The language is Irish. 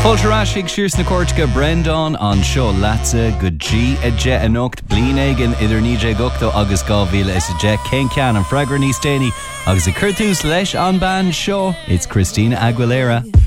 Fulsharashig sirs na Cortica Brendan an seo latsa go G a je anocht blin aigen idir níje gocto agus gávíle is a je cén cean an fragra níos déine agus a curtús leis an ban seo. It's Christina Aguilera.